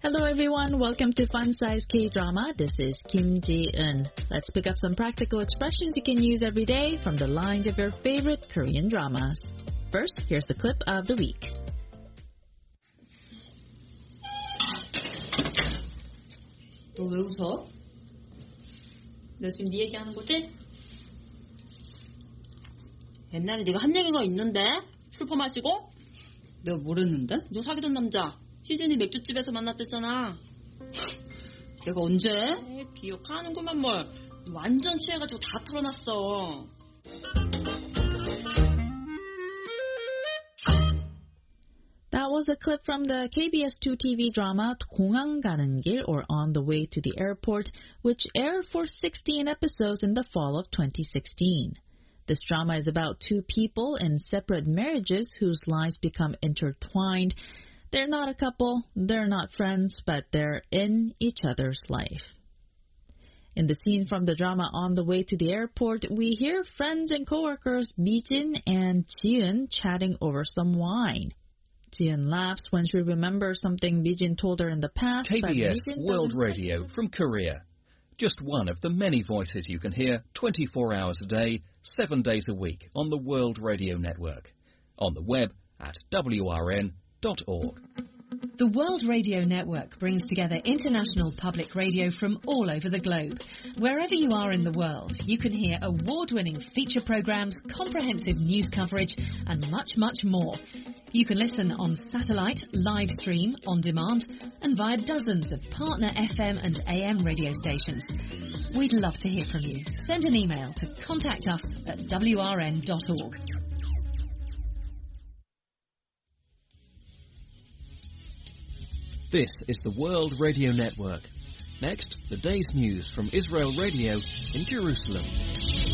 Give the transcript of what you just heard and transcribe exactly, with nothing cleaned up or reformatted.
Hello everyone, welcome to Fun Size K-Drama. This is Kim Ji-eun. Let's pick up some practical expressions you can use every day from the lines of your favorite Korean dramas. First, here's the clip of the week. 너 왜 웃어? 너 지금 네 얘기하는 거지? 옛날에 네가 한 얘기가 있는데? 술 퍼마시고? 내가 모르는데? 너 사귀던 남자 시즌이 맥주집에서 만났댔잖아. 내가 언제? 에이, 기억하는구만 뭘. 완전 취해가지고 다 털어놨어. That was a clip from the K B S two T V drama 공항 가는 길, or On the Way to the Airport, which aired for sixteen episodes in the fall of twenty sixteen. This drama is about two people in separate marriages whose lives become intertwined. They're not a couple, they're not friends, but they're in each other's life. In the scene from the drama On the Way to the Airport, we hear friends and coworkers Mi-jin and Ji-eun chatting over some wine. Ji-eun laughs when she remembers something Mi-jin told her in the past. K B S but World Radio from Korea. Just one of the many voices you can hear twenty-four hours a day, seven days a week on the World Radio Network. On the web at w r n dot org. The World Radio Network brings together international public radio from all over the globe. Wherever you are in the world, you can hear award-winning feature programs, comprehensive news coverage, and much, much more. You can listen on satellite, live stream, on demand, and via dozens of partner F M and A M radio stations. We'd love to hear from you. Send an email to contact us at w r n dot org. This is the World Radio Network. Next, the day's news from Israel Radio in Jerusalem.